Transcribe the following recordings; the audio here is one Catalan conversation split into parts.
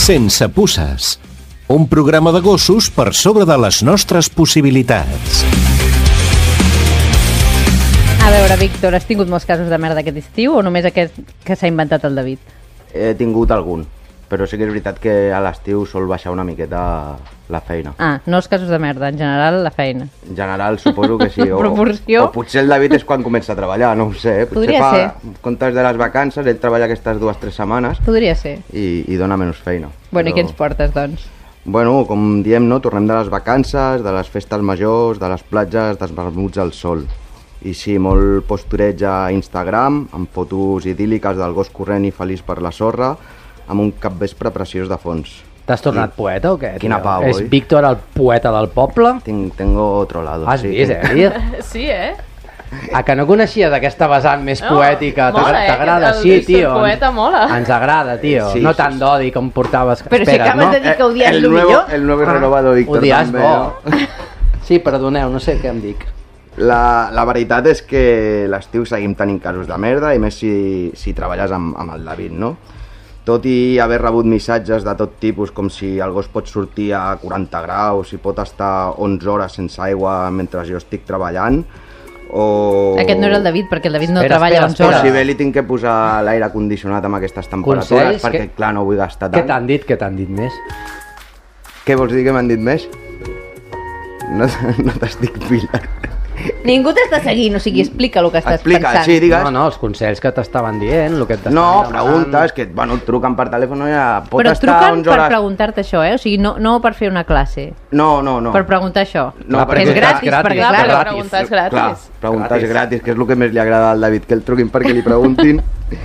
Sense puces. Un programa de gossos per sobre de les nostres possibilitats. A veure, Víctor, has tingut molts casos de merda aquest estiu o només aquest que s'ha inventat el David? He tingut algun, però sí que és veritat que a l'estiu sol baixar una miqueta la feina. Ah, no els casos de merda, en general la feina. En general suposo que sí. Proporció. O potser el David és quan comença a treballar, no ho sé. Potser Podria ser. comptes de les vacances, ell treballa aquestes 2 o 3 setmanes Podria ser. i dona menys feina. Bueno, i què ens portes, doncs? Bueno, com diem, no? Tornem de les vacances, de les festes majors, de les platges, dels vermuts al sol. I sí, molt postureig a Instagram, amb fotos idíl·liques del gos corrent i feliç per la sorra, amb un capvespre preciós de fons. T'has tornat poeta o què? Quina pau, És oi? Víctor el poeta del poble? Tengo otro lado. Has sí. vist, Tia? Sí, A que no coneixies aquesta vessant més poètica? mola, T'agrada? el Sí, Víctor tio. poeta mola. Ens agrada, tio. Sí, no sí, tant d'odi com portaves. Però si Espera't, acabes de dir que odies el lo nuevo, millor. el nuevo renovado Víctor Odiar és també, bo. no? Sí, perdoneu, no sé què em dic. La veritat és que l'estiu seguim tenint casos de merda, i més si treballes amb el David, no? Tot i haver rebut missatges de tot tipus, com si el gos pot sortir a 40 graus, si pot estar 11 hores sense aigua mentre jo estic treballant, o... Aquest no era el David, perquè el David no Espera, treballa 11 O hores. si bé li tinc que posar l'aire condicionat amb aquestes temperatures, Consells perquè que- clar, no vull gastar Què tant. t'han dit? Què t'han dit més? Què vols dir que m'han dit més? No t'estic pillant. Ningú t'està seguint, o sigui, explica el que estàs Explica, pensant. sí, digues. No, els consells que t'estaven dient, el que t'estaven No, demanant. preguntes, que bueno, et truquen per telèfon, ja pot Però et estar truquen 11 per hores... preguntar-te això, O sigui, no per fer una classe, No. per preguntar això. No, que és perquè gratis, gratis, perquè Clar, clar, perquè gratis. preguntar és Clar, gratis. preguntar és Gratis. gratis, que és el que més li agrada al David, que el truquin perquè li preguntin.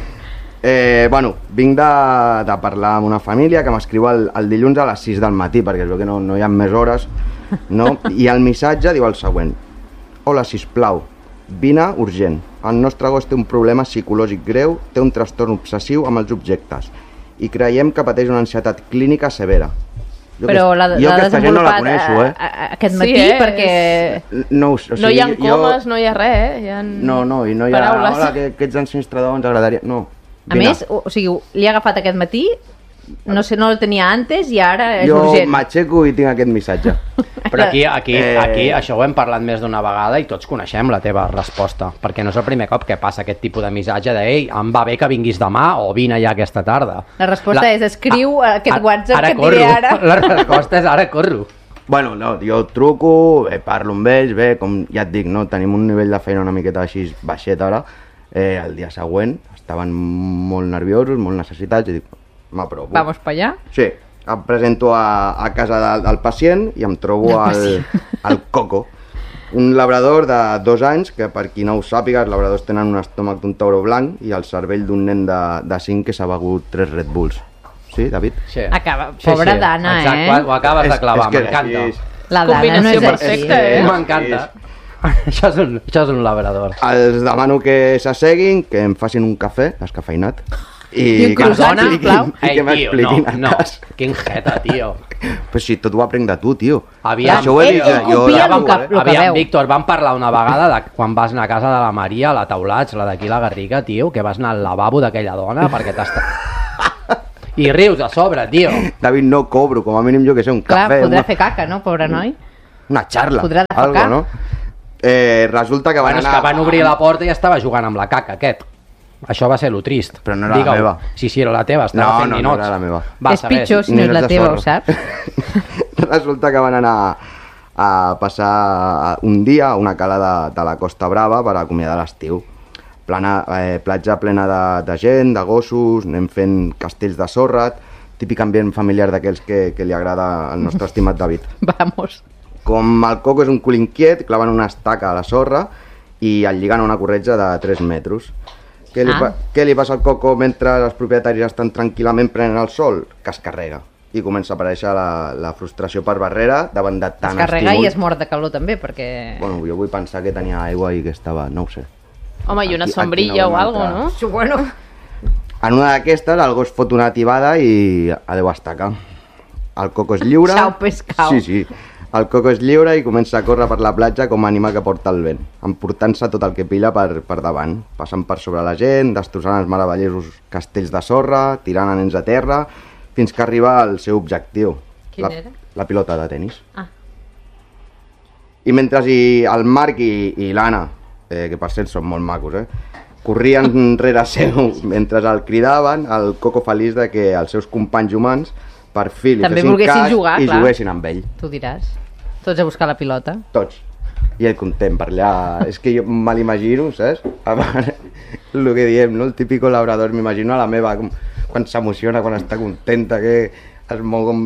Bueno, vinc de parlar amb una família que m'escriu el dilluns a les 6 del matí, perquè es veu que no hi ha més hores, no? I el missatge diu el següent: hola, sisplau, vine urgent. El nostre gos té un problema psicològic greu, té un trastorn obsessiu amb els objectes i creiem que pateix una ansietat clínica severa. però l'ha jo aquesta gent no la desenvolupat coneixo, aquest Sí, matí, és- perquè... No, o sigui, No hi ha jo- comes, no hi ha res, hi ha... No, i no hi ha... Paraules. Hola, que ets ensinistrador, ens agradaria... No. A més, o sigui, li ha agafat aquest matí, no sé, no el tenia antes i ara és jo urgent. m'aixeco i tinc aquest missatge. Però aquí, això ho hem parlat més d'una vegada i tots coneixem la teva resposta, perquè no és el primer cop que passa aquest tipus de missatge de «Ei, em va bé que vinguis demà o vine ja aquesta tarda». La resposta és escriu aquest WhatsApp ara que et diré corro. ara. La resposta és ara corro. Bueno, no, jo truco, parlo amb ells, bé, com ja et dic, no, tenim un nivell de feina una miqueta així baixet ara. El dia següent estaven molt nerviosos, molt necessitats, i dic, m'aprovo. Vamos pa allà. Sí, em presento a casa del pacient i em trobo el Coco, un labrador de 2 anys, que per qui no ho sàpiga, els labradors tenen un estómac d'un tauró blanc i el cervell d'un nen de 5 que s'ha begut 3 Red Bulls. Sí, David? Sí. Acaba, pobra Dana, Exacte, ho acabes de clavar, És que m'encanta. així és. La Dana no Combinació és així. perfecta, M'encanta. Això és un labrador. Els demano que s'asseguin, que em facin un cafè descafeinat I un croissant, sisplau. i que m'expliquin el cas. Quin jeta, tio. Pues si tot ho aprenc de tu, tio. Aviam, Això ho he ell- dit ell jo. copia de el tu, que- lo Aviam, veu. Víctor, vam parlar una vegada de quan vas anar a casa de la Maria, a la Taulats, la d'aquí la Garriga, tio, que vas anar al lavabo d'aquella dona perquè I rius a sobre, tio. David, no cobro, com a mínim jo que sé, un Clar, cafè, podrà fer caca, no, pobre noi? una xarla. podrà defecar. Algo, no? Resulta que van Bueno, és anar... que van obrir la porta i estava jugant amb la caca, aquest. Això va ser lo trist. Però no era la Digue-ho. meva. Sí, era la teva, estava fent No ninots. era la meva. Va, És segueix. pitjor si no és la Ninots de teva, ho sorra. saps? Resulta que van anar a passar un dia a una cala de la Costa Brava per acomiadar l'estiu. Platja plena de gent, de gossos, anem fent castells de sorra, típic ambient familiar d'aquells que li agrada al nostre estimat David. Vamos. Com el Coco és un cul inquiet, claven una estaca a la sorra i el lliguen a una corretja de 3 metres. Què li passa al Coco mentre els propietaris estan tranquil·lament prenent el sol? Que es carrega. I comença a aparèixer la frustració per barrera davant de Es tant carrega estímul. i es mor de calor també, perquè... Bueno, jo vull pensar que tenia aigua i que estava... no ho sé. Home, i una Aquí sombrilla no o vam algo, entrar. no? Bueno, En una d'aquestes, el gos fot una tibada i adeu estaca. El Coco és lliure... Xau, pescau. Sí. El Coco és lliure i comença a córrer per la platja com a ànima que porta el vent, emportant-se tot el que pilla per davant, passant per sobre la gent, destrossant els meravellosos castells de sorra, tirant a nens a terra, fins que arriba al seu objectiu. Quin era? La pilota de tenis. Ah. I mentre el Marc i l'Anna, que per cert són molt macos, corrien rere seu mentre el cridaven, el Coco feliç de que els seus companys humans per fi li també fessin cas jugar, i clar. juguessin amb ell. Tu diràs. Tots a buscar la pilota. Tots. I ell content per allà. És que jo me l'imagino, saps? A part, el que diem, no? El típico labrador, m'imagino a la meva, quan s'emociona, quan està contenta, que es mou com...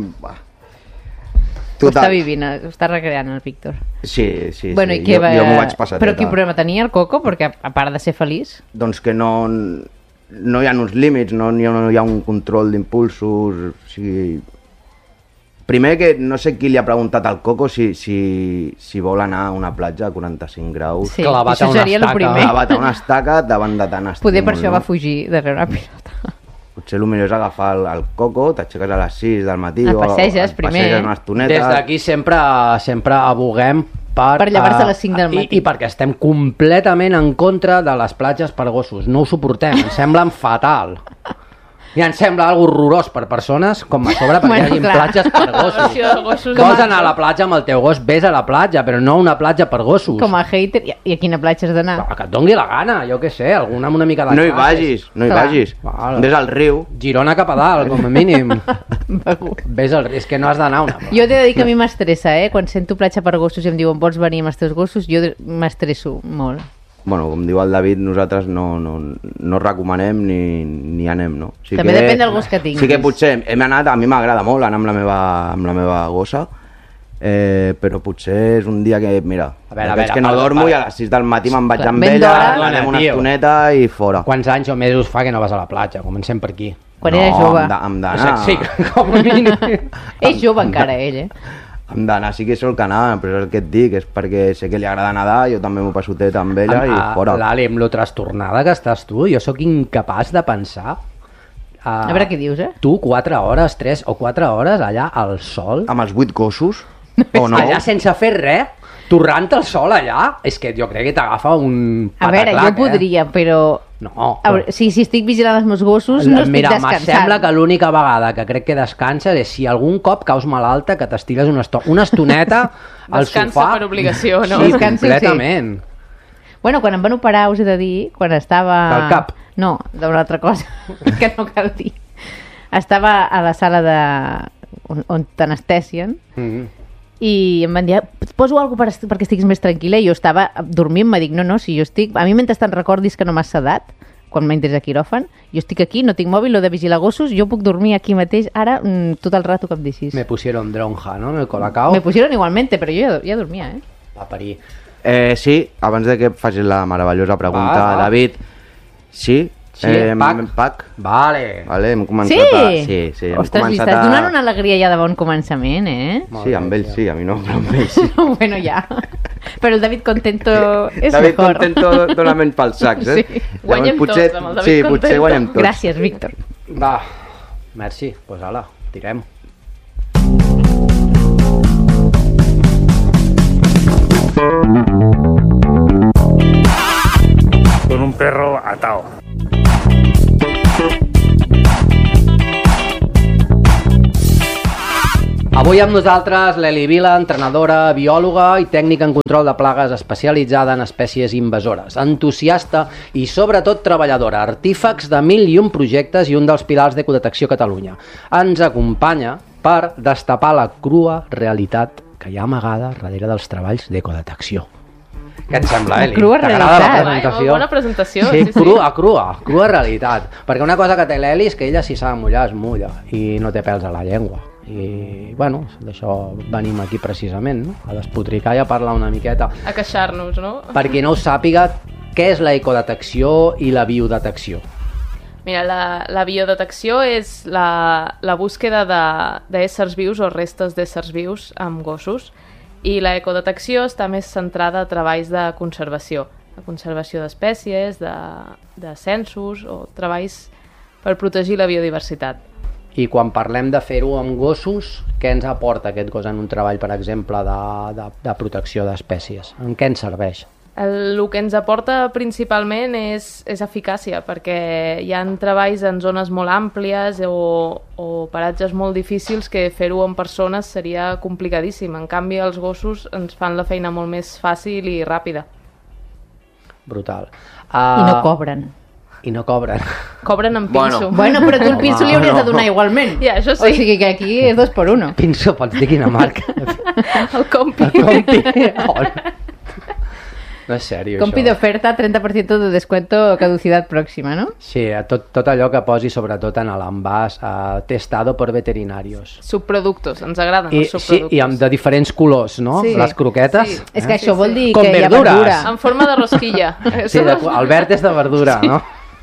Ho està vivint, ho està recreant el Víctor. Sí. Bueno, jo m'ho vaig passar. Però quin problema tenia el Coco? Perquè a part de ser feliç... Doncs que no hi ha uns límits, no hi ha un control d'impulsos, o sigui... Primer que no sé qui li ha preguntat al Coco si vol anar a una platja a 45 graus. Sí, això seria el primer. Clavat a una estaca davant de tant estímul. Poder per això va fugir darrere una pilota. Potser el millor és agafar el Coco, t'aixeques a les 6 del matí el passeges primer. Passeges una estoneta. Des d'aquí sempre aboguem per llevar-se a les 5 del matí. I perquè estem completament en contra de les platges per gossos. No ho suportem, ens semblen fatal. I ens sembla algo horrorós per persones com a sobre perquè hi hagi platges per gossos. Vols anar a la platja amb el teu gos, vés a la platja, però no una platja per gossos. Com a hater, i a quina platja has d'anar? Que et doni la gana, jo què sé, alguna amb una mica de... No hi vagis. Vés al riu. Girona cap a dalt, com a mínim. Vés al riu, és que no has d'anar a una platja. Jo t'he de dir que a mi m'estressa, quan sento platja per gossos i em diuen vols venir amb els teus gossos, jo m'estresso molt. Bueno, com diu el David, nosaltres no recomanem ni anem, no? O sigui també depèn del gos que tinguis. Sí que potser hem anat, a mi m'agrada molt anar amb la meva gossa, però potser és un dia que, mira, veig que no dormo i a les 6 del matí me'n vaig amb ella, anem una estoneta i fora. Quants anys o mesos fa que no vas a la platja? Comencem per aquí. Quan era jove. Hem d'anar. Sí, com a mínim. És jove encara, ell, Hem d'anar, sí que sol que anar, però és el que et dic, és perquè sé que li agrada nedar, jo també m'ho passo teta amb ella i fora. L'Ali, amb lo trastornada que estàs tu, jo sóc incapaç de pensar... A veure què dius, Tu 4 hores, 3 o 4 hores allà al sol... Amb els 8 gossos? O no? Allà sense fer res, torrant el sol allà, és que jo crec que t'agafa un pataclac, A veure, jo podria, però... No. A veure, si estic vigilant els meus gossos, no estic descansant. Mira, sembla que l'única vegada que crec que descanses és si algun cop caus malalta que t'estires una estoneta al sofà. Descansa per obligació, no? Sí, completament. Bueno, quan em van operar, us he de dir, quan estava... Del cap? No, d'una altra cosa, que no cal dir. Estava a la sala on t'anestesien, i em van dir, poso alguna cosa perquè estiguis més tranquil·la, i jo estava dormint, me dic, no, si jo estic... A mi mentrestant recordis que no m'has sedat, quan m'entres a quiròfan, jo estic aquí, no tinc mòbil, lo de vigilar gossos, jo puc dormir aquí mateix, ara, tot el rato que em deixis. Me pusieron dronja, ¿no? En el Colacao. Me pusieron igualmente, però jo ja dormia, Va parir. Sí, abans de que facis la meravellosa pregunta, David, sí, PAC. Vale, hem començat a... Sí, ostres, li estàs donant una alegria ja de bon començament, Sí, amb ell sí, a mi no, però amb ell sí. Bueno, ja. Però el David contento és David mejor. David contento dona menys pels sacs, Sí. Guanyem tots amb el David contento. Potser guanyem tots. Gràcies, Víctor. Va, merci, pues ala, tirem. Con un perro atado. Avui amb nosaltres l'Eli Vila, entrenadora, biòloga i tècnica en control de plagues especialitzada en espècies invasores, entusiasta i sobretot treballadora, artífex de 1001 projectes i un dels pilars d'Ecodetecció Catalunya. Ens acompanya per destapar la crua realitat que hi ha amagada darrere dels treballs d'Ecodetecció. Què et sembla, Eli? Crua T'agrada la realitat. presentació? Molt bona presentació. Sí, crua realitat. Perquè una cosa que té l'Eli és que ella si s'ha de mullar es mulla i no té pèls a la llengua. I, bueno, d'això venim aquí precisament, no? A despotricar i a parlar una miqueta. A queixar-nos, no? Per qui no ho sàpiga, què és la ecodetecció i la biodetecció? Mira, la biodetecció és la búsqueda d'éssers vius o restes d'éssers vius amb gossos, i la ecodetecció està més centrada a treballs de conservació d'espècies, de censos o treballs per protegir la biodiversitat. I quan parlem de fer-ho amb gossos, què ens aporta aquest gos en un treball, per exemple, de protecció d'espècies? En què ens serveix? El que ens aporta principalment és eficàcia, perquè hi ha treballs en zones molt àmplies o paratges molt difícils que fer-ho en persones seria complicadíssim. En canvi, els gossos ens fan la feina molt més fàcil i ràpida. Brutal. I no cobren. I no cobren. Cobren en pinso. Bueno, però tu el pinso li hauries de donar igualment. Ja, això sí. O sigui que aquí és 2x1. Pinso, pots dir quina marca? El Compi. No és sèrio, Compi això. d'oferta, 30% de descuento, caducidad próxima, no? Sí, tot allò que posi sobretot en l'envàs testado por veterinarios. Subproductos, ens agraden I, els subproductos. sí, i amb de diferents colors, no? Sí. Les croquetes. Sí. És que això vol dir Com que hi ha verdures. verdura. En forma de rosquilla. Sí, el verd és de verdura, no?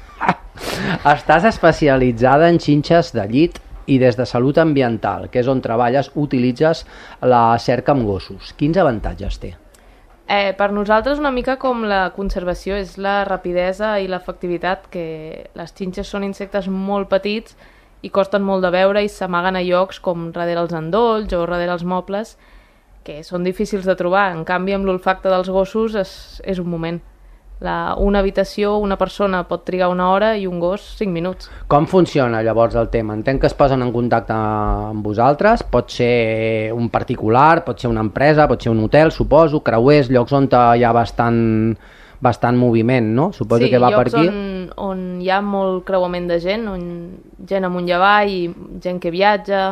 Estàs especialitzada en xinxes de llit i des de Salut Ambiental, que és on treballes, utilitzes la cerca amb gossos. Quins avantatges té? Per nosaltres una mica com la conservació és la rapidesa i l'efectivitat, que les xinxes són insectes molt petits i costen molt de veure i s'amaguen a llocs com darrere els endolls o darrere els mobles, que són difícils de trobar. En canvi, amb l'olfacte dels gossos és un moment. Una habitació, una persona pot trigar 1 hora i un gos 5 minuts. Com funciona llavors el tema? Entenc que es posen en contacte amb vosaltres, pot ser un particular, pot ser una empresa, pot ser un hotel, suposo, creuers, llocs on hi ha bastant moviment, no? Suposo que va per aquí. Sí, llocs on hi ha molt creuament de gent, gent amunt i avall, i gent que viatja,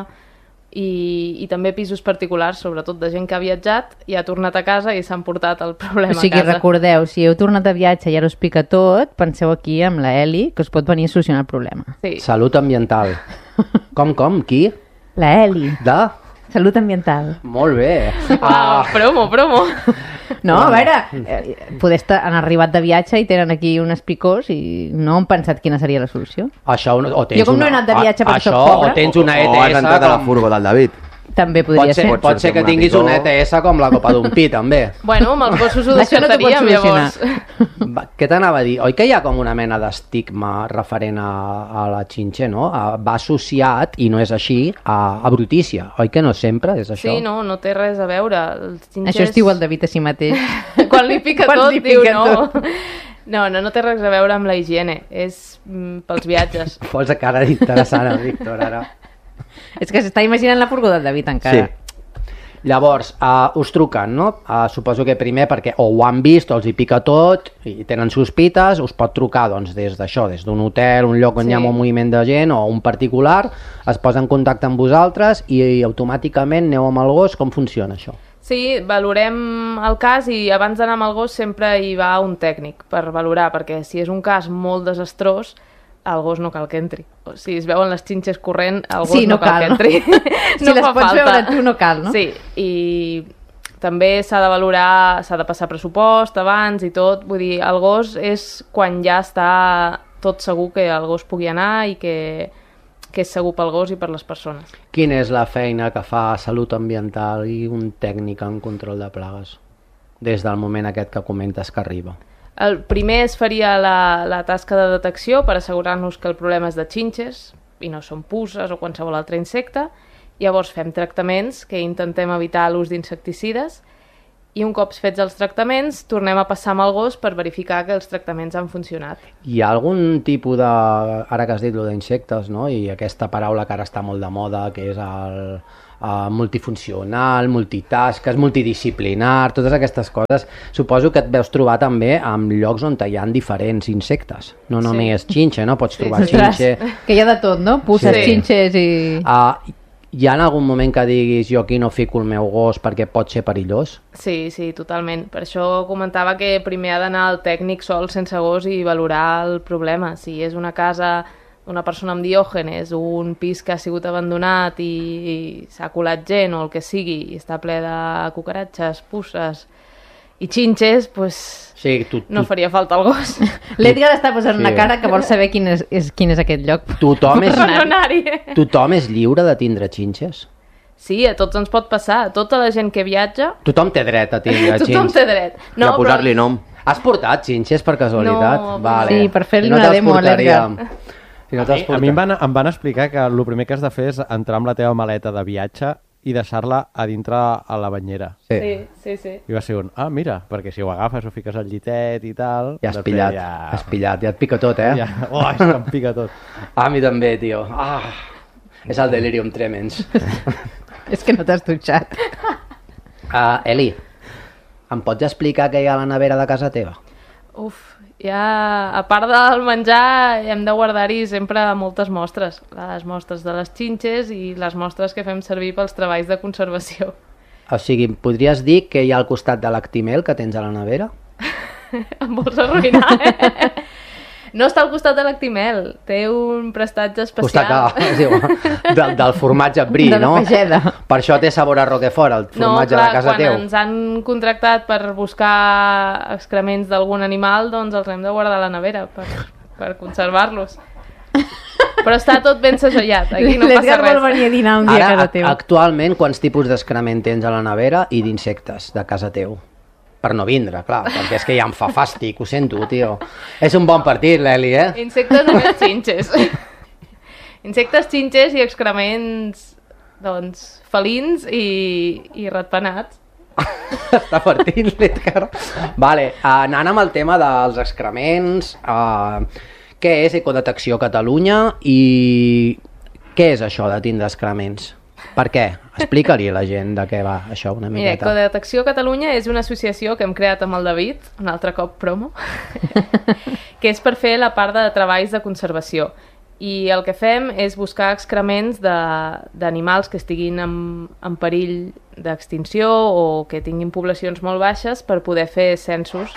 i també pisos particulars, sobretot de gent que ha viatjat i ha tornat a casa i s'han portat el problema O sigui, a casa. recordeu, si heu tornat a viatge i ara us pica tot, penseu aquí amb la Eli, que us pot venir a solucionar el problema. Sí. Salut Ambiental. Com? Qui? La Eli, De? Salut Ambiental. Molt bé. Promo. No, a veure, poder han arribat de viatge i tenen aquí unes picors i no han pensat quina seria la solució. Això, o tens Jo com no he anat de viatge perquè això, soc pobra. o tens una O has ETS entrat a la furgo del David. També podria ser. Pot ser que una tinguis picor. una ETS com la copa d'un pi, també. Bueno, amb els gossos ho Això no t'ho pots descartaríem, llavors. solucionar. Què t'anava a dir? Oi que hi ha com una mena d'estigma referent a la xinxa, no? Va associat, i no és així, a brutícia. Oi que no sempre és això? Sí, no té res a veure. Els xinxes... Això es diu el David a si mateix. Quan li pica Quan tot, li diu pica no. tot. No té res a veure amb la higiene. És pels viatges. Posa cara interessant, el Víctor, ara. És que s'està imaginant la furgó del David encara. Sí. Llavors, us truquen, no? Suposo que primer perquè o ho han vist o els hi pica tot i tenen sospites, us pot trucar doncs, des d'això, des d'un hotel, un lloc on hi ha molt moviment de gent o un particular, es posa en contacte amb vosaltres i automàticament aneu amb el gos. Com funciona això? Sí, valorem el cas i abans d'anar amb el gos sempre hi va un tècnic per valorar, perquè si és un cas molt desastrós, el gos no cal que entri. O si es veuen les xinxes corrent, el gos no cal que entri. Si les pots veure tu, no cal, no? Sí, i també s'ha de valorar, s'ha de passar pressupost abans i tot. Vull dir, el gos és quan ja està tot segur que el gos pugui anar i que és segur pel gos i per les persones. Quina és la feina que fa Salut Ambiental i un tècnic en control de plagues des del moment aquest que comentes que arriba? El primer es faria la tasca de detecció per assegurar-nos que el problema és de xinxes i no són puces o qualsevol altre insecte. Llavors fem tractaments que intentem evitar l'ús d'insecticides i un cop fets els tractaments tornem a passar amb el gos per verificar que els tractaments han funcionat. Hi ha algun tipus de... Ara que has dit d'insectes, no? I aquesta paraula que ara està molt de moda, que és el multifuncional, multitask, multidisciplinar, totes aquestes coses, suposo que et veus trobar també amb llocs on hi ha diferents insectes, no només xinxa, no? Pots trobar xinxa... Que hi ha de tot, no? Puces, xinxes i... Hi ha en algun moment que diguis jo aquí no fico el meu gos perquè pot ser perillós? Sí, totalment. Per això comentava que primer ha d'anar el tècnic sol sense gos i valorar el problema. Si és una casa d'una persona amb diògenes, un pis que ha sigut abandonat i s'ha colat gent o el que sigui i està ple de cucaratges, puces i xinxes, doncs no faria falta el gos. L'Edgar està posant una cara que vol saber quin és aquest lloc. Tothom és lliure de tindre xinxes? Sí, a tots ens pot passar. Tota la gent que viatja... Tothom té dret a tindre xinxes. Tothom té dret. No, a posar-li nom. Has portat xinxes per casualitat? No, vale. Sí, per fer-li una demo a l'Edgar. A mi em van explicar que el primer que has de fer és entrar amb la teva maleta de viatge i deixar-la a dintre a la banyera. Sí. I va ser mira, perquè si ho agafes ho fiques al llitet i tal... Ja has pillat, ja et pica tot, Ja. És que em pica tot. A mi també, tio. És el delirium tremens. És que no t'has dutxat. Eli, em pots explicar què hi ha a la nevera de casa teva? A part del menjar hem de guardar-hi sempre moltes mostres, les mostres de les xinxes i les mostres que fem servir pels treballs de conservació. O sigui, podries dir què hi ha al costat de l'Actimel que tens a la nevera? Em vols arruïnar, No està al costat de l'Actimel, té un prestatge especial. Del formatge brie, de la no? Pageda. Per això té sabor a Roquefort, el formatge de casa teu. Quan ens han contractat per buscar excrements d'algun animal, doncs els hem de guardar a la nevera per conservar-los. Però està tot ben segellat, aquí no passa res. Vol venir a dinar un dia a casa teu. Actualment, quants tipus d'excrement tens a la nevera i d'insectes de casa teu? Per no vindre, clar, perquè és que ja em fa fàstic, ho sento, tio. És un bon partit, l'Eli, Insectes de més xinxes. Insectes, xinxes i excrements, doncs, felins i ratpenats. Està partint l'Edgar. Vale, anant amb el tema dels excrements, què és Ecodetecció Catalunya i què és això de tindre excrements? Per què? Explica-li a la gent de què va això una miqueta. Mira, Ecodetecció Catalunya és una associació que hem creat amb el David, un altre cop promo, que és per fer la part de treballs de conservació. I el que fem és buscar excrements d'animals que estiguin en perill d'extinció o que tinguin poblacions molt baixes per poder fer censos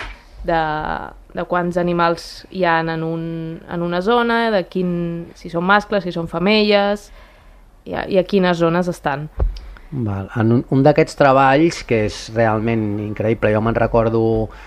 de quants animals hi ha en una zona, de si són mascles, si són femelles i a quines zones estan. Val. En un d'aquests treballs que és realment increïble, jo me'n recordo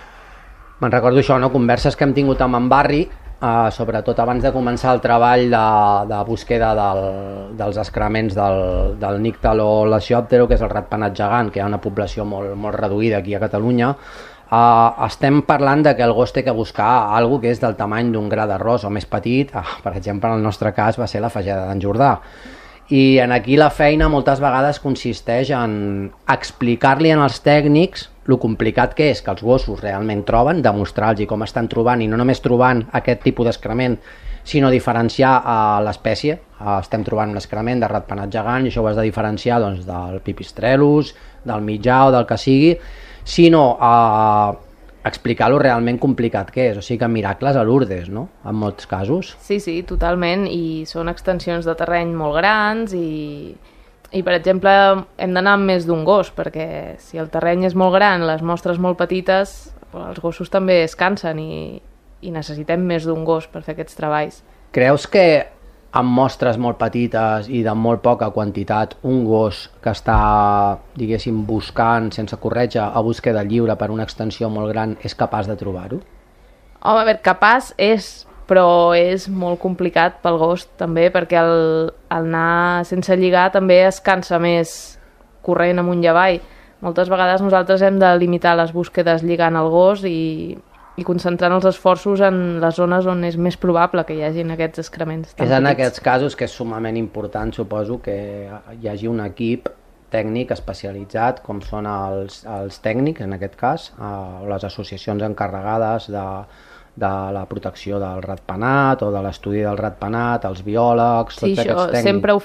això, no? Converses que hem tingut amb en Barri, sobretot abans de començar el treball de búsqueda dels excrements del Nyctalo lasioptero, que és el ratpenat gegant, que hi ha una població molt reduïda aquí a Catalunya. Estem parlant de que el gos té que buscar alguna que és del tamany d'un gra d'arròs o més petit. Per exemple, en el nostre cas va ser la fageda d'en Jordà. I aquí la feina moltes vegades consisteix en explicar-li als tècnics lo complicat que és que els gossos realment troben, demostrar-los com estan trobant, i no només trobant aquest tipus d'excrement, sinó diferenciar l'espècie. Estem trobant un excrement de ratpenat gegant i això ho has de diferenciar doncs, del pipistrellus, del mitjà o del que sigui, sinó explicar-lo realment complicat que és, o sigui que miracles a Lourdes, no?, en molts casos. Sí, totalment, i són extensions de terreny molt grans i per exemple, hem d'anar amb més d'un gos, perquè si el terreny és molt gran, les mostres molt petites, els gossos també es cansen i necessitem més d'un gos per fer aquests treballs. Creus que amb mostres molt petites i de molt poca quantitat, un gos que està, diguéssim, buscant sense corretge a búsqueda lliure per una extensió molt gran és capaç de trobar-ho? Home, a veure, capaç és, però és molt complicat pel gos també, perquè el anar sense lligar també es cansa més corrent amunt i avall. Moltes vegades nosaltres hem de limitar les búsquedes lligant el gos i concentrant els esforços en les zones on és més probable que hi hagin aquests excrements tan petits. És en aquests casos que és sumament important, suposo, que hi hagi un equip tècnic especialitzat, com són els tècnics, en aquest cas, o les associacions encarregades de la protecció del ratpenat o de l'estudi del ratpenat, els biòlegs, tots aquests tècnics. Sí, sempre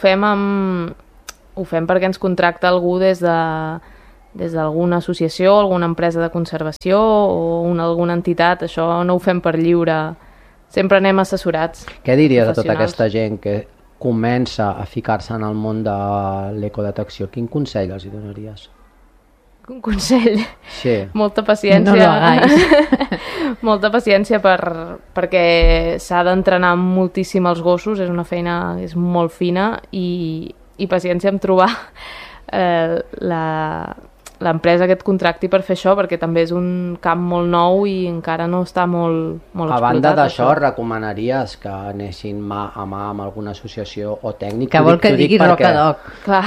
ho fem perquè ens contracta algú des d'alguna associació, alguna empresa de conservació o alguna entitat. Això no ho fem per lliure, sempre anem assessorats. Què diries a tota aquesta gent que comença a ficar-se en el món de l'ecodetecció? Quin consell els hi donaries? Un consell? Sí. Molta paciència. No lo hagáis. Molta paciència perquè s'ha d'entrenar moltíssim els gossos, és una feina és molt fina i paciència en trobar l'empresa que et contracti per fer això, perquè també és un camp molt nou i encara no està molt explotat. A banda d'això, recomanaries que anessin mà a mà amb alguna associació o tècnic? Que vol que digui Rocadoc.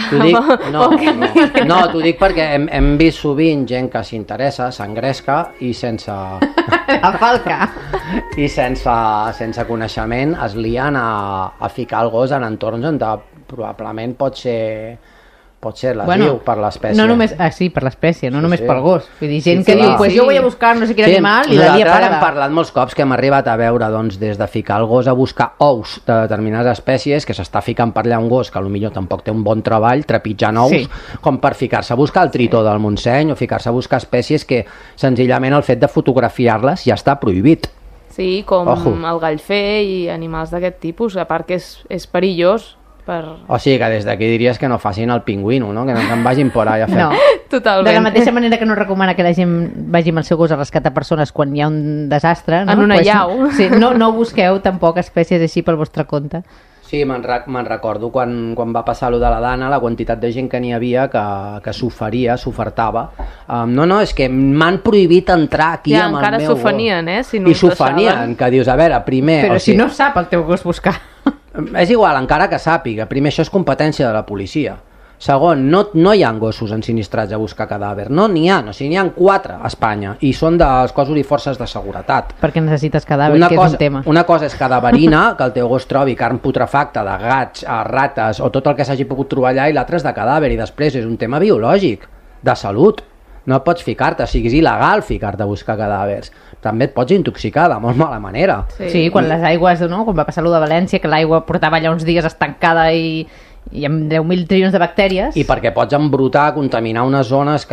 No, t'ho dic perquè hem vist sovint gent que s'interessa, s'engresca i sense... La falca. I sense coneixement es lien a ficar el gos en entorns on probablement pot ser pot ser lesiu per l'espècie. No només, sí, per l'espècie, no només pel gos. Vull dir, gent que clar. diu, pues jo voy a buscar no sé quin animal i la lia Nosaltres hem parda. parlat molts cops que hem arribat a veure doncs, des de ficar el gos a buscar ous de determinades espècies, que s'està ficant per allà un gos que potser tampoc té un bon treball trepitjant ous, com per ficar-se a buscar el tritó del Montseny o ficar-se a buscar espècies que senzillament el fet de fotografiar-les ja està prohibit. Sí, com el gallfer i animals d'aquest tipus, a part que és perillós. O sigui que des d'aquí diries que no facin el pingüino, no? Que no se'n vagin por ahí a fer. No, totalment. De la mateixa manera que no recomana que la gent vagi amb el seu gos a rescatar persones quan hi ha un desastre, no? En una llau. Sí, no busqueu tampoc espècies així pel vostre compte. Sí, me'n recordo quan va passar allò de la Dana, la quantitat de gent que n'hi havia que s'ofertava. No, és que m'han prohibit entrar aquí amb el meu gos. Ja, encara s'ofenien, si no I s'ofenien, que dius, a veure, primer... Però si no sap el teu gos buscar. És igual, encara que sàpiga. Primer, això és competència de la policia. Segon, no hi ha gossos ensinistrats a buscar cadàver. No n'hi ha, n'hi ha 4 a Espanya i són dels cossos i forces de seguretat. Perquè necessites cadàver, que és un tema. Una cosa és cadaverina, que el teu gos trobi carn putrefacta de gats, rates o tot el que s'hagi pogut trobar allà, i l'altre és de cadàver, i després és un tema biològic, de salut. No pots ficar-te, o sigui, és il·legal ficar-te a buscar cadàvers. També et pots intoxicar de molt mala manera. Sí, quan les aigües, no? Quan va passar allò de València, que l'aigua portava allà uns dies estancada i amb 10.000 trilions de bactèries. I perquè pots embrutar, contaminar unes zones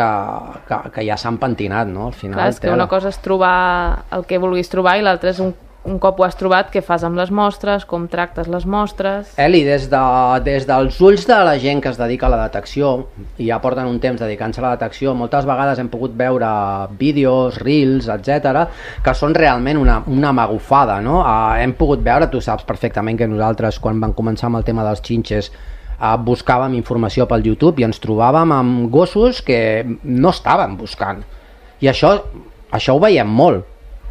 que ja s'han pentinat, no? Al final, clar, és que una cosa és trobar el que vulguis trobar i l'altra és un cop ho has trobat, què fas amb les mostres, com tractes les mostres... Eli, des dels ulls de la gent que es dedica a la detecció, i ja porten un temps dedicant-se a la detecció, moltes vegades hem pogut veure vídeos, reels, etc, que són realment una magufada, no? Hem pogut veure, tu saps perfectament que nosaltres, quan vam començar amb el tema dels xinxes, buscàvem informació pel YouTube i ens trobàvem amb gossos que no estaven buscant. I això ho veiem molt.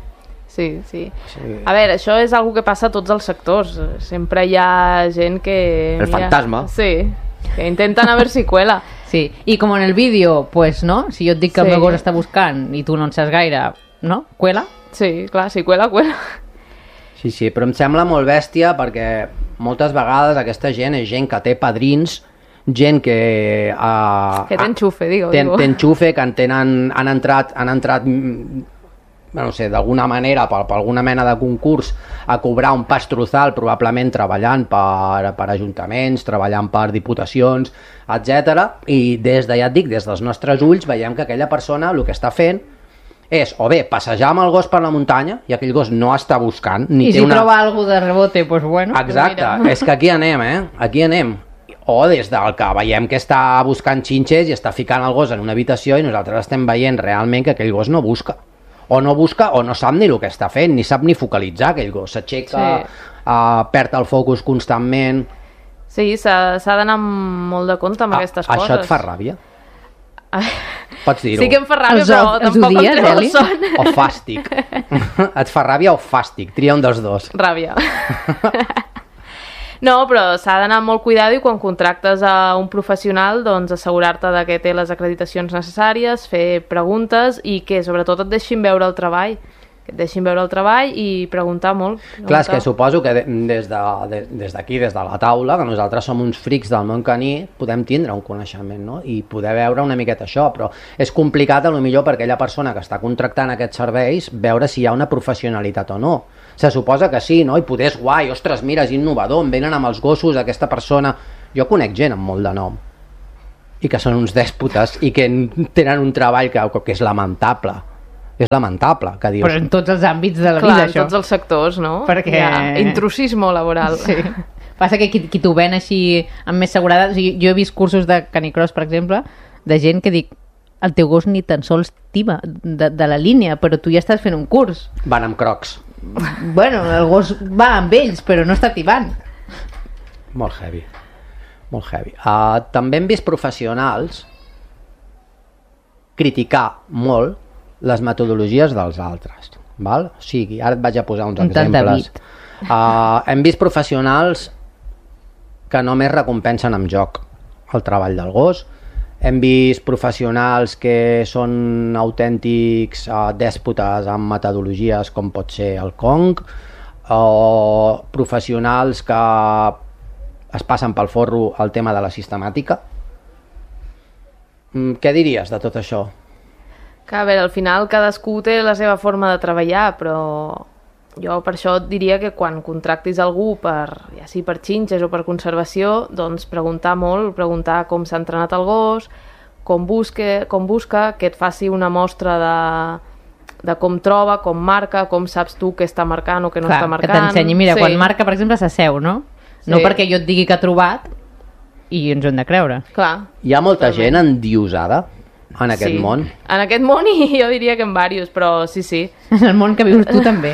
Sí. A veure, això és algo que passa a tots els sectors. Sempre hi ha gent que... El fantasma. Sí, que intenten a ver si cuela. Sí, i com en el vídeo, pues, no? Si jo et dic que el meu gos està buscant i tu no en saps gaire, no? Cuela? Sí, clar, si cuela, cuela. Sí, però em sembla molt bèstia perquè moltes vegades aquesta gent és gent que té padrins, gent que... que té enxufe, digo. Té enxufe, que han entrat no sé, d'alguna manera, per alguna mena de concurs, a cobrar un pastruzal, probablement treballant per ajuntaments, treballant per diputacions, etc. I des dels nostres ulls veiem que aquella persona el que està fent és o bé passejar amb el gos per la muntanya i aquell gos no està buscant ni i si troba alguna de rebote, pues bueno. Exacte, és que aquí anem, aquí anem. O des del que veiem que està buscant xinxes i està ficant el gos en una habitació i nosaltres estem veient realment que aquell gos no busca. O no busca o no sap ni el que està fent, ni sap ni focalitzar aquell gos. S'aixeca, perd el focus constantment. Sí, s'ha d'anar molt de compte amb aquestes coses. Això et fa ràbia? Pots dir-ho. Sí que em fa ràbia, però tampoc em treu el son. O fàstic. Et fa ràbia o fàstic? Tria un dels dos. Ràbia. No, però s'ha d'anar molt cuidado i quan contractes a un professional, doncs assegurar-te que té les acreditacions necessàries, fer preguntes i que sobretot et deixin veure el treball. Que et deixin veure el treball i preguntar molt. Clar, és que suposo que des d'aquí, des de la taula, que nosaltres som uns frics del món caní, podem tindre un coneixement, no? I poder veure una miqueta això, però és complicat potser per aquella persona que està contractant aquests serveis veure si hi ha una professionalitat o no. Se suposa que sí, no? I poder és guai, ostres, mira, és innovador, em venen amb els gossos aquesta persona. Jo conec gent amb molt de nom i que són uns dèspotes i que tenen un treball que és lamentable. És lamentable, que dius... Però en tots els àmbits de la vida, això. En tots els sectors, no? Perquè... Hi ha intrusisme laboral. Sí. Passa que qui t'ho ven així amb més seguretat... O sigui, jo he vist cursos de canicross, per exemple, de gent que dic el teu gos ni tan sols tiba de la línia, però tu ja estàs fent un curs. Van amb crocs. Bueno, el gos va amb ells, però no està tibant. Molt heavy. Molt heavy. També hem vist professionals criticar molt les metodologies dels altres, val? O sigui, ara et vaig a posar uns exemples. Hem vist professionals que només recompensen amb joc el treball del gos, hem vist professionals que són autèntics dèspotes amb metodologies com pot ser el Kong, o professionals que es passen pel forro el tema de la sistemàtica, Què diries de tot això? Que, a veure, al final cadascú té la seva forma de treballar, però jo per això et diria que quan contractis algú ja sigui per xinxes o per conservació, doncs preguntar molt, preguntar com s'ha entrenat el gos, com busca, que et faci una mostra de com troba, com marca, com saps tu què està marcant o què no està marcant. Que t'ensenyi, mira, quan marca, per exemple, s'asseu, no? No perquè jo et digui que ha trobat i ens ho hem de creure. Clar. Hi ha molta gent endiosada en aquest món. En aquest món i jo diria que en diversos, però sí. En el món que vius tu també.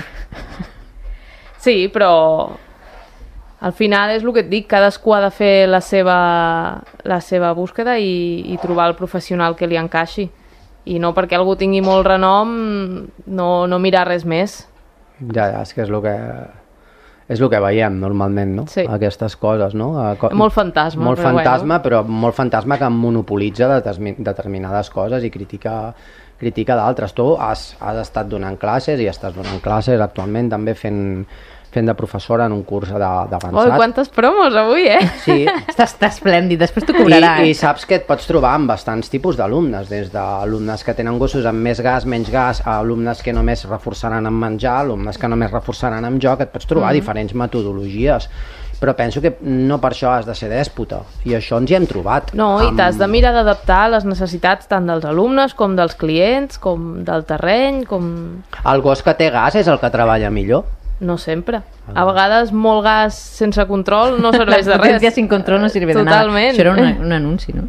Sí, però al final és el que et dic, cadascú ha de fer la seva búsqueda i trobar el professional que li encaixi. I no perquè algú tingui molt renom no mirar res més. Ja, és que és el que veiem normalment, no? Sí. Aquestes coses, no? Molt fantasma. Molt fantasma, però molt fantasma que monopolitza determinades coses i critica d'altres. Tu has estat donant classes i estàs donant classes actualment també fent de professora en un curs d'avançat. Oi, quantes promos avui, Sí. Està esplèndid, després t'ho cobrarà. I saps que et pots trobar amb bastants tipus d'alumnes, des d'alumnes que tenen gossos amb més gas, menys gas, a alumnes que només reforçaran amb menjar, alumnes que només reforçaran amb joc, et pots trobar diferents metodologies. Però penso que no per això has de ser dèspota, i això ens hi hem trobat. No, i t'has de mirar d'adaptar les necessitats tant dels alumnes com dels clients, com del terreny, com... El gos que té gas és el que treballa millor? No sempre. A vegades molt gas sense control no serveix de res. La potència sin control no sirve de nada. Totalment. Això era un anunci, no?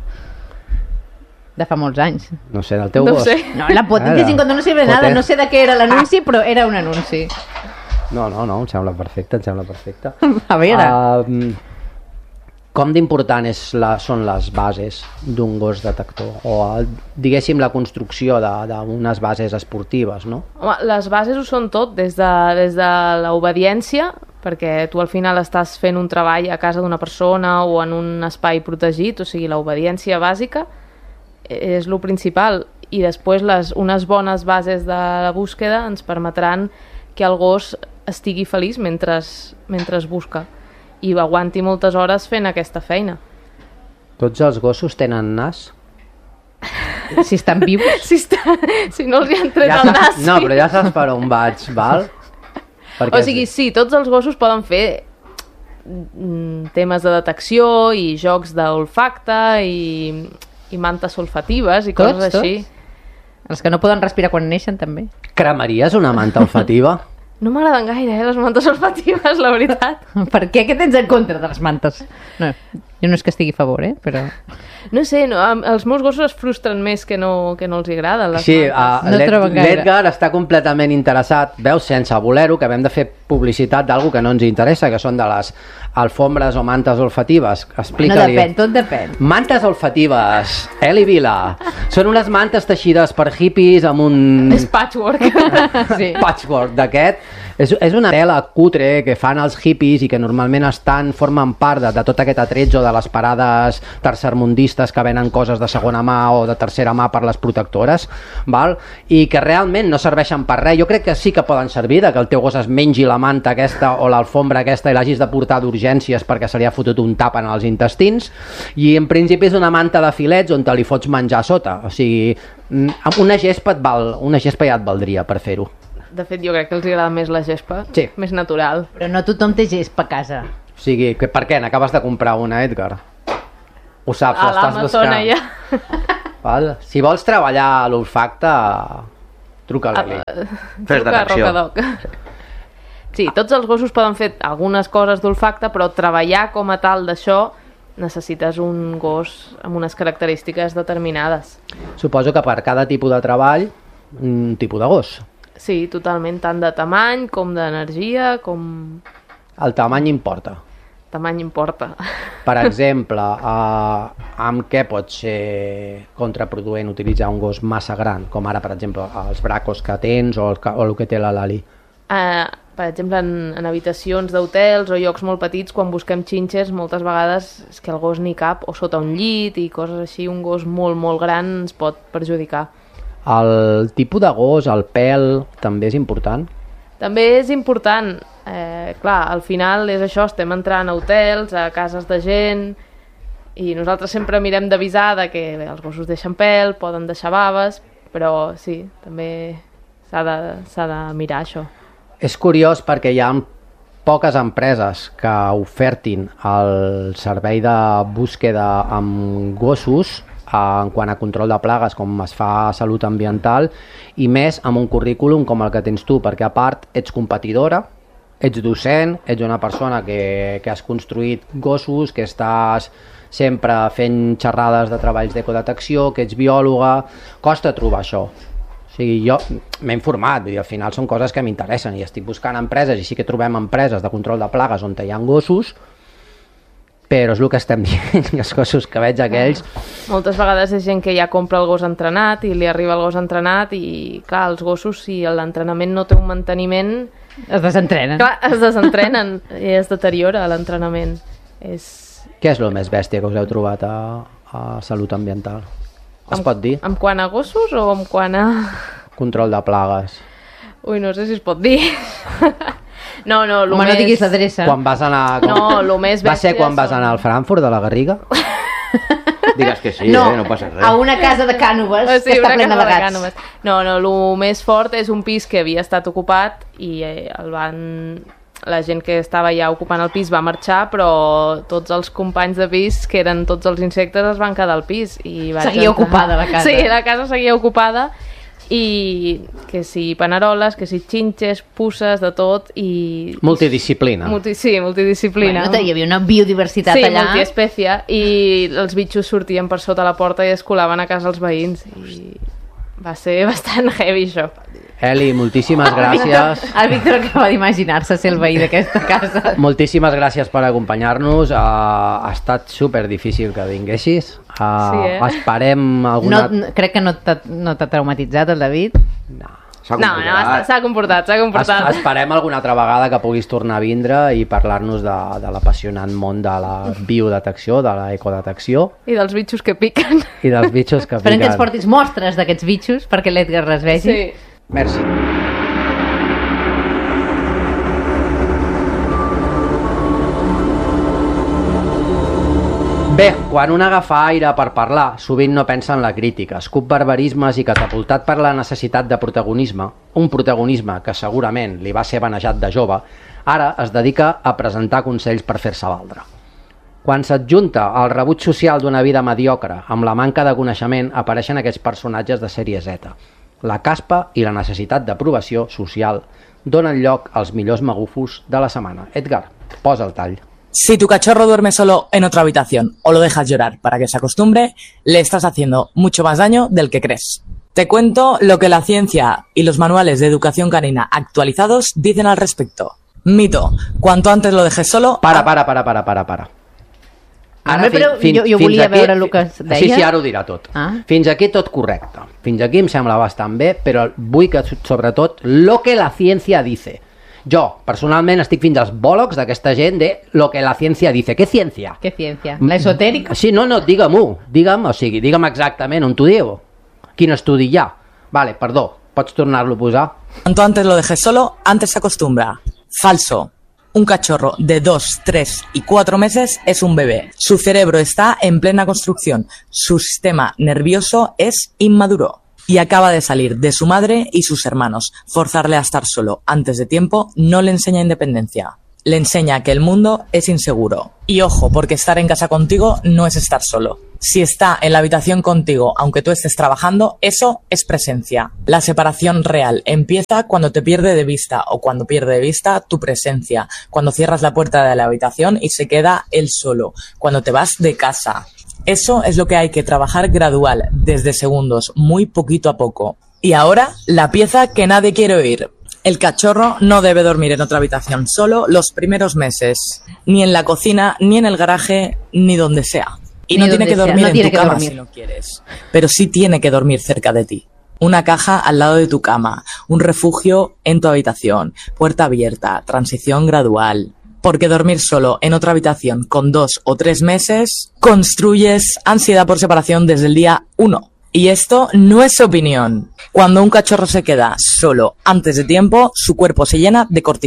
De fa molts anys. No sé, del teu gos. Sé. No, la potència sin control no sirve de nada. No sé de què era l'anunci, però era un anunci. No, em sembla perfecte, A veure... Com d'important són les bases d'un gos detector? O, diguéssim, la construcció d'unes bases esportives, no? Home, les bases ho són tot, des de l'obediència, perquè tu al final estàs fent un treball a casa d'una persona o en un espai protegit, o sigui, l'obediència bàsica és lo principal. I després unes bones bases de la búsqueda ens permetran que el gos estigui feliç mentre busca i aguanti moltes hores fent aquesta feina. Tots els gossos tenen nas? Si estan vius? Si no els hi han tret el nas. No, però ja saps per on vaig, val? O sigui, sí, tots els gossos poden fer temes de detecció i jocs d'olfacte i mantes olfatives i coses així. Els que no poden respirar quan neixen, també. Cremaries una manta olfativa? No m'agraden gaire, les mantes olfatives, la veritat. Per què? Què tens en contra de les mantes? No, jo no és que estigui a favor, però... No sé, els meus gossos es frustren més que no els agraden les mantes. Sí, l'Edgar està completament interessat, veus, sense voler-ho, que vam de fer publicitat d'algú que no ens interessa, que són de les alfombres o mantes olfatives. No depèn, tot depèn. Mantes olfatives, Eli Vila. Són unes mantes teixides per hippies amb un... És patchwork. Sí. Patchwork d'aquest. És una tela cutre que fan els hippies i que normalment formen part de tot aquest atretzo de les parades tercermundistes que venen coses de segona mà o de tercera mà per les protectores, val? I que realment no serveixen per res. Jo crec que sí que poden servir, que el teu gos es mengi la manta aquesta o l'alfombra aquesta i l'hagis de portar d'urgències perquè se li ha fotut un tap en els intestins, i en principi és una manta de filets on te li fots menjar a sota. O sigui, una gespa ja et valdria per fer-ho. De fet, jo crec que els agrada més la gespa, sí. Més natural. Però no tothom té gespa a casa. O sigui, per què? N'acabes de comprar una, Edgar? Ho saps, a l'estàs buscant. Ja. Val? Si vols treballar a l'olfacte, truca a l'Eli. Fes detecció. Sí, tots els gossos poden fer algunes coses d'olfacte, però treballar com a tal d'això necessites un gos amb unes característiques determinades. Suposo que per cada tipus de treball, un tipus de gos. Sí, totalment, tant de tamany com d'energia, com... El tamany importa. Tamany importa. Per exemple, amb què pot ser contraproduent utilitzar un gos massa gran, com ara, per exemple, els bracos que tens o el que té la Lali? Per exemple, en habitacions d'hotels o llocs molt petits, quan busquem xinxes, moltes vegades és que el gos ni cap, o sota un llit i coses així, un gos molt, molt gran ens pot perjudicar. El tipus de gos, el pèl, també és important? També és important. Clar, al final és això, estem entrant a hotels, a cases de gent, I nosaltres sempre mirem d'avisar de que bé, els gossos deixen pèl, poden deixar baves, però sí, també s'ha de mirar això. És curiós perquè hi ha poques empreses que ofertin el servei de búsqueda amb gossos en quant a control de plagues com es fa a Salut Ambiental, i més amb un currículum com el que tens tu, perquè a part ets competidora, ets docent, ets una persona que has construït gossos, que estàs sempre fent xerrades de treballs d'ecodetecció, que ets biòloga, costa trobar això. O sigui, jo m'he informat, i al final són coses que m'interessen i estic buscant empreses, i sí que trobem empreses de control de plagues on hi ha gossos, però és el que estem dient, els gossos que veig aquells... Moltes vegades és gent que ja compra el gos entrenat i li arriba el gos entrenat i, clar, els gossos, si l'entrenament no té un manteniment... Es desentrenen. Clar, es desentrenen i es deteriora l'entrenament. Què és el més bèstia que us heu trobat a Salut Ambiental? Es pot dir? En quant a gossos o en quant a... Control de plagues. Ui, no sé si es pot dir. No, no diguis l'adreça. Quan vas anar... No, el més bèstia... Va ser quan vas anar al Frankfurt de la Garriga? Digues que sí, no passa res. A una casa de Cànoves, que està plena de gats. No, el més fort és un pis que havia estat ocupat i la gent que estava ja ocupant el pis va marxar, però tots els companys de pis, que eren tots els insectes, es van quedar al pis. Seguia ocupada la casa. Sí, la casa seguia ocupada, i que si paneroles, que si xinxes, puces, de tot, i... Multidisciplina. Sí, multidisciplina. Bueno, hi havia una biodiversitat allà. Sí, multiespècie, i els bitxos sortien per sota la porta i es colaven a casa els veïns, i va ser bastant heavy això. Eli, moltíssimes gràcies. El Víctor acaba d'imaginar-se ser el veí d'aquesta casa. Moltíssimes gràcies per acompanyar-nos. Ha estat super difícil que vinguessis. Esperem alguna... Crec que no t'ha traumatitzat el David? No, s'ha comportat. Esperem alguna altra vegada que puguis tornar a vindre i parlar-nos de l'apassionant món de la biodetecció, de l'ecodetecció. I dels bitxos que piquen. Esperem que ens portis mostres d'aquests bitxos perquè l'Edgar les vegi. Sí. Merci. Bé, quan un agafa aire per parlar, sovint no pensa en la crítica, escup barbarismes i catapultat per la necessitat de protagonisme, un protagonisme que segurament li va ser banejat de jove, ara es dedica a presentar consells per fer-se valdre. Quan s'adjunta el rebuig social d'una vida mediocre amb la manca de coneixement, apareixen aquests personatges de sèrie Z. La caspa i la necessitat d'aprovació social donen lloc als millors magufos de la setmana. Edgar, posa el tall. Si tu cachorro duerme solo en otra habitación o lo dejas llorar para que se acostumbre, le estás haciendo mucho más daño del que crees. Te cuento lo que la ciencia y los manuales de educación canina actualizados dicen al respecto. Mito, cuanto antes lo dejes solo... Para. Ara, però jo volia veure el que es deia. Sí, ara ho dirà tot. Fins aquí tot correcte. Fins aquí em sembla bastant bé, però vull que, sobretot, lo que la ciència dice. Jo, personalment, estic fins als bòlegs d'aquesta gent de lo que la ciència dice. Què ciència? Què ciència? La esotèrica? Sí, no, digue'm-ho. Digue'm exactament on t'ho diu. Quin estudi hi ha? Vale, perdó, pots tornar-lo a posar? Cuanto antes lo dejes solo, antes se acostumbra. Falso. Un cachorro de 2, 3 y 4 meses es un bebé. Su cerebro está en plena construcción. Su sistema nervioso es inmaduro. Y acaba de salir de su madre y sus hermanos. Forzarle a estar solo antes de tiempo no le enseña independencia. Le enseña que el mundo es inseguro. Y ojo, porque estar en casa contigo no es estar solo. Si está en la habitación contigo, aunque tú estés trabajando, eso es presencia. La separación real empieza cuando te pierde de vista o cuando pierde de vista tu presencia. Cuando cierras la puerta de la habitación y se queda él solo. Cuando te vas de casa. Eso es lo que hay que trabajar gradual, desde segundos, muy poquito a poco. Y ahora, la pieza que nadie quiere oír. El cachorro no debe dormir en otra habitación solo los primeros meses. Ni en la cocina, ni en el garaje, ni donde sea. Y no tiene que dormir en tu cama si no quieres. Pero sí tiene que dormir cerca de ti. Una caja al lado de tu cama. Un refugio en tu habitación. Puerta abierta. Transición gradual. Porque dormir solo en otra habitación con 2 o 3 meses construyes ansiedad por separación desde el día 1. Y esto no es opinión. Cuando un cachorro se queda solo antes de tiempo, su cuerpo se llena de cortisol.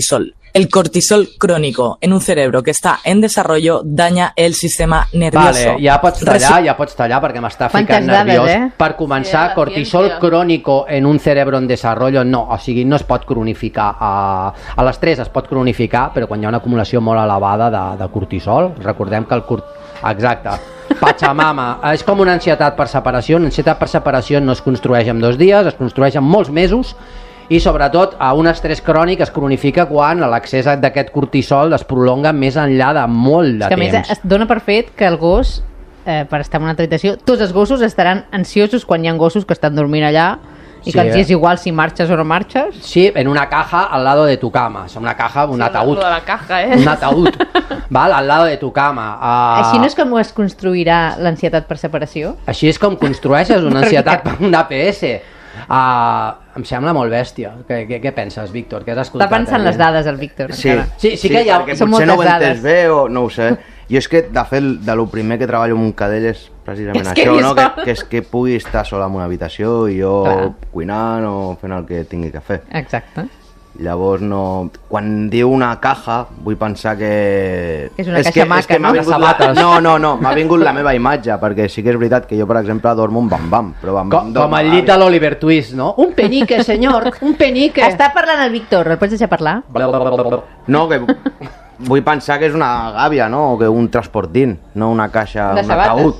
El cortisol crónico en un cerebro que está en desarrollo daña el sistema nervioso. Vale, ja pots tallar perquè m'està ficant nerviós. Per començar, cortisol crònico en un cerebro en desarrollo no, o sigui, no es pot cronificar. A l'estrès es pot cronificar, però quan hi ha una acumulació molt elevada de cortisol, recordem que Exacte. Pachamama, és com una ansietat per separació. Una ansietat per separació no es construeix en 2 dies, es construeix en molts mesos, i sobretot a un estrès crònic es cronifica quan l'accés d'aquest cortisol es prolonga més enllà de molt de temps. A més, es dona per fet que el gos, per estar en una habitació, tots els gossos estaran ansiosos quan hi ha gossos que estan dormint allà i que els és igual si marxes o no marxes. Sí, en una caja al lado de tu cama. És una caja, un ataúd. De la caja, Un ataúd, val? Al lado de tu cama. Així no és com es construirà l'ansietat per separació? Així és com construeixes una ansietat per un APS. Em sembla molt bèstia. Què penses, Víctor? Què has escoltat? Està pensant les dades, el Víctor. Sí que hi ha... Són potser no ho he entès bé o no ho sé. Jo és que, de fet, de lo primer que treballo amb un cadell és precisament això, no? Que és que pugui estar sola en una habitació i jo cuinant o fent el que tingui que fer. Exacte. Llavors, no... Quan diu una caja, vull pensar que... És una caixa maca, no? No, m'ha vingut la meva imatge, perquè sí que és veritat que jo, per exemple, dormo un bam-bam. Com el llit a l'Oliver Twist, no? Un penique, senyor, un penique. Està parlant el Víctor, el pots deixar parlar? No, que... Vull pensar que és una gàbia, no? O que un transportín, no una caixa, un ataúd.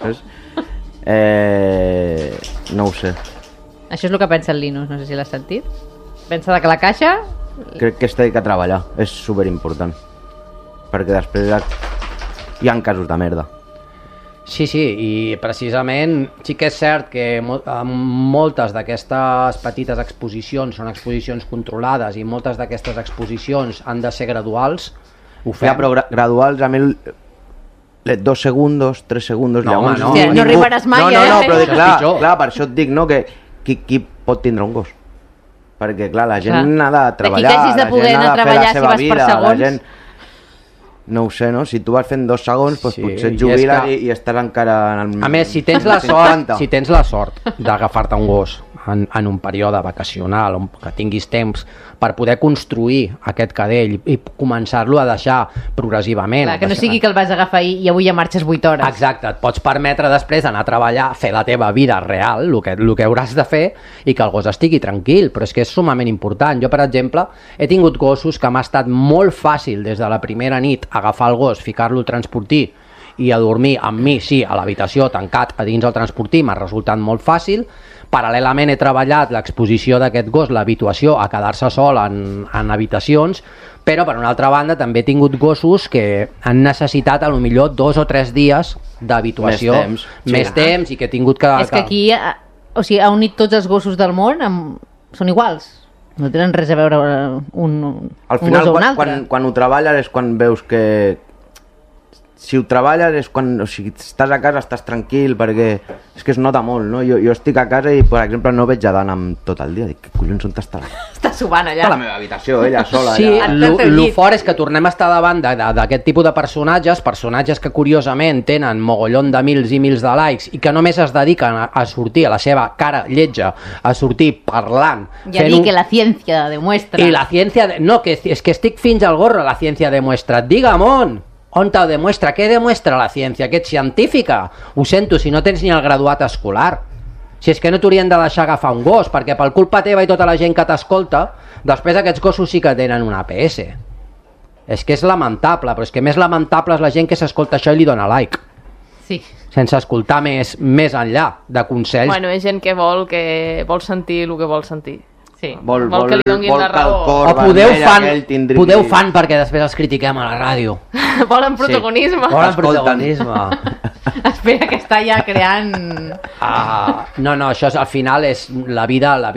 No ho sé. Això és el que pensa el Linus, no sé si l'has sentit. Pensa que la caixa... Crec que es té que treballar, és superimportant. Perquè després hi ha casos de merda. Sí, i precisament sí que és cert que moltes d'aquestes petites exposicions són exposicions controlades i moltes d'aquestes exposicions han de ser graduals. Ho fem. Ja, però graduals a mi 2 segundos, 3 segundos... No, home, no. No arribaràs mai, No, però clar, per això et dic, no, que qui pot tindre un gos? Perquè, clar, la gent ha de treballar, la gent ha de fer la seva vida, la gent... No ho sé, no? Si tu vas fent 2 segons, doncs potser et jubiles i estàs encara en el... A més, si tens la sort d'agafar-te un gos en un període vacacional on que tinguis temps per poder construir aquest cadell i començar-lo a deixar progressivament. Clar, que no sigui que el vas agafar i avui ja marxes 8 hores. Exacte, et pots permetre després anar a treballar, fer la teva vida real, el que hauràs de fer, i que el gos estigui tranquil, però és que és sumament important. Jo, per exemple, he tingut gossos que m'ha estat molt fàcil des de la primera nit agafar el gos, ficar-lo al transportí i a dormir amb mi, sí, a l'habitació, tancat a dins el transportí, m'ha resultat molt fàcil. Paral·lelament he treballat l'exposició d'aquest gos, l'habituació a quedar-se sol en habitacions, però per una altra banda també he tingut gossos que han necessitat a lo millor 2 o 3 dies d'habituació, més temps, i que he tingut que... És que aquí, o sigui, ha unit tots els gossos del món, són iguals. No tenen res a veure un gos o un altre. Quan ho treballes és quan veus que... Si ho treballes és quan... O sigui, estàs a casa, estàs tranquil, perquè és que es nota molt, no? Jo estic a casa i, per exemple, no veig a Dana tot el dia. Dic, què collons, on està? Està subant allà. Està a la meva habitació, ella sola. Sí, el fort és que tornem a estar davant d'aquest tipus de personatges que curiosament tenen mogollon de mils i mils de likes i que només es dediquen a sortir a la seva cara lletja, a sortir parlant. Ja dic que la ciència demuestra. I la ciència... No, que és que estic fins al gorro, la ciència demuestra. Digue'm on t'ho demostra? Què demostra la ciència? Que ets científica? Ho sento, si no tens ni el graduat escolar. Si és que no t'haurien de deixar agafar un gos, perquè per culpa teva i tota la gent que t'escolta, després aquests gossos sí que tenen una APS. És que és lamentable, però és que més lamentable és la gent que s'escolta això i li dona like. Sí. Sense escoltar més enllà de consells. Bueno, és gent que vol sentir el que vol sentir. Sí. Vol que li donin la raó. O podeu fan perquè després els critiquem a la ràdio. Volen protagonisme. Volen protagonisme. Espera, que està ja creant... No, això al final és la vida